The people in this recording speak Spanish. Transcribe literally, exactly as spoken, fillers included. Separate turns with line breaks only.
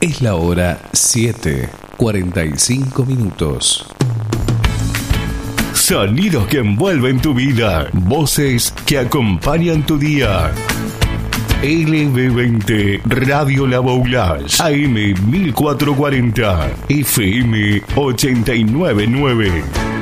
Es la hora siete, cuarenta y cinco minutos.
Sonidos que envuelven tu vida. Voces que acompañan tu día. L B veinte Radio La Boulage, A M mil cuatrocientos cuarenta, F M ochenta y nueve punto nueve.